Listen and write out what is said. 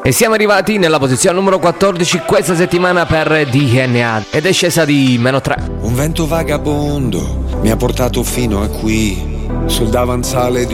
E siamo arrivati nella posizione numero 14 questa settimana per DNA ed è scesa di -3. Un vento vagabondo mi ha portato fino a qui, sul davanzale di